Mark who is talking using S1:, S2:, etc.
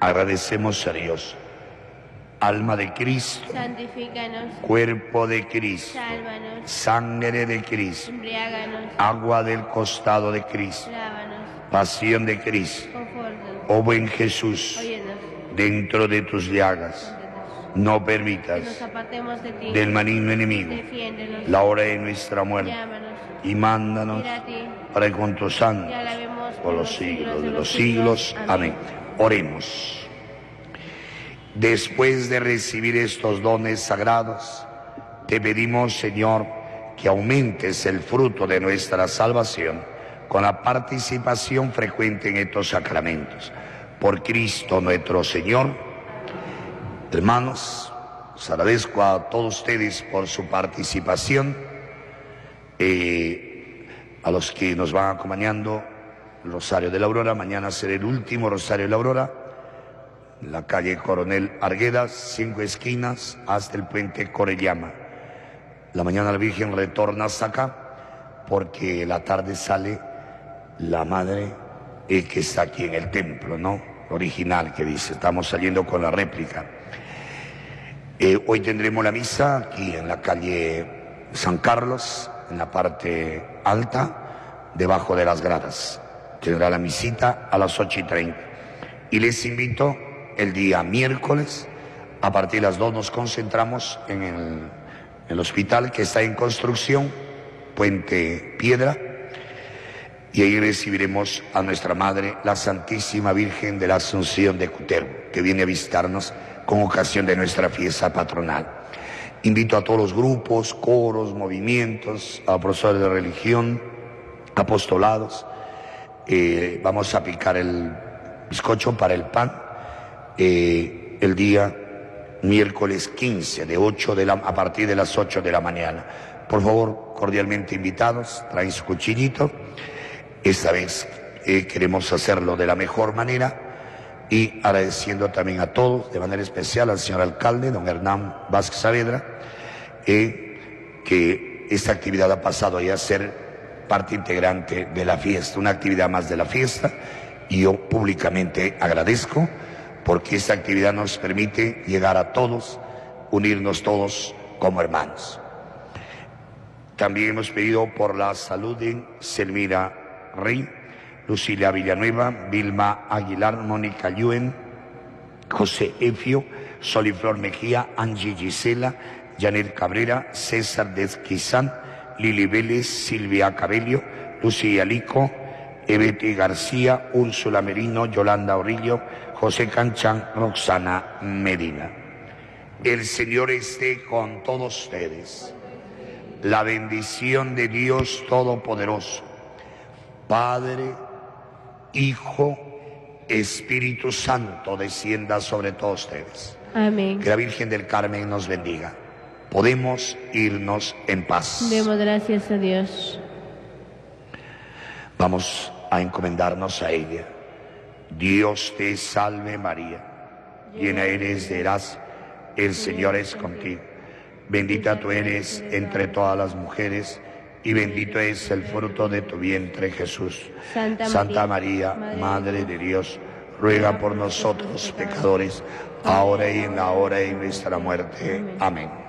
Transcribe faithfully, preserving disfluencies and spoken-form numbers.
S1: Agradecemos a Dios. Alma de Cristo,
S2: santifícanos.
S1: cuerpo de Cristo,
S2: Sálvanos.
S1: sangre de Cristo,
S2: Embriáganos.
S1: agua del costado de Cristo,
S2: Lávanos.
S1: pasión de Cristo.
S2: Confórtanos.
S1: Oh buen Jesús,
S2: Óyenos.
S1: dentro de tus llagas, no
S2: Que nos
S1: permitas
S2: apartemos de ti.
S1: del maligno enemigo
S2: Defiéndenos.
S1: la hora de nuestra muerte,
S2: Llámanos.
S1: y mándanos
S2: Mira a ti.
S1: para que con tus santos
S2: Te alabemos
S1: por los siglos de los siglos. Amén. Oremos. Después de recibir estos dones sagrados, te pedimos, Señor, que aumentes el fruto de nuestra salvación con la participación frecuente en estos sacramentos. Por Cristo nuestro Señor. Hermanos, os agradezco a todos ustedes por su participación. Eh, a los que nos van acompañando, el Rosario de la Aurora, mañana será el último Rosario de la Aurora, en la calle Coronel Arguedas, cinco esquinas, hasta el puente Corellama. La mañana la Virgen retorna hasta acá, porque la tarde sale la Madre eh, que está aquí en el templo, ¿no? Original, que dice, estamos saliendo con la réplica. Eh, hoy tendremos la misa aquí en la calle San Carlos, en la parte alta, debajo de las gradas. Tendrá la misita a las ocho y treinta. Y les invito el día miércoles, a partir de las dos nos concentramos en el, el hospital que está en construcción, Puente Piedra, y ahí recibiremos a nuestra Madre, la Santísima Virgen de la Asunción de Cutervo, que viene a visitarnos con ocasión de nuestra fiesta patronal. Invito a todos los grupos, coros, movimientos, a profesores de religión, apostolados. Eh, vamos a picar el bizcocho para el pan eh, el día miércoles quince, de ocho de la, a partir de las ocho de la mañana. Por favor, cordialmente invitados, traen su cuchillito. Esta vez eh, queremos hacerlo de la mejor manera y agradeciendo también a todos, de manera especial al señor alcalde, don Hernán Vázquez Saavedra, eh, que esta actividad ha pasado ya a ser parte integrante de la fiesta, una actividad más de la fiesta, y yo públicamente agradezco porque esta actividad nos permite llegar a todos, unirnos todos como hermanos. También hemos pedido por la salud de Selmira Rey, Lucilia Villanueva, Vilma Aguilar, Mónica Yuen, José Efio, Soliflor Mejía, Angie Gisela, Janet Cabrera, César Desquizán, Lili Vélez, Silvia Cabello, Lucía Lico, Ebeti García, Úrsula Merino, Yolanda Orillo, José Canchán, Roxana Medina. El Señor esté con todos ustedes. La bendición de Dios Todopoderoso, Padre, Hijo, Espíritu Santo, descienda sobre todos ustedes.
S2: Amén.
S1: Que la Virgen del Carmen nos bendiga. Podemos irnos en paz.
S2: Demos gracias a Dios.
S1: Vamos a encomendarnos a ella. Dios te salve María, llena eres de gracia, el Señor es contigo. Bendita tú eres entre todas las mujeres y bendito es el fruto de tu vientre, Jesús.
S2: Santa,
S1: Santa María, María, Madre de Dios, ruega por nosotros pecadores, ahora y en la hora de nuestra muerte. Amén.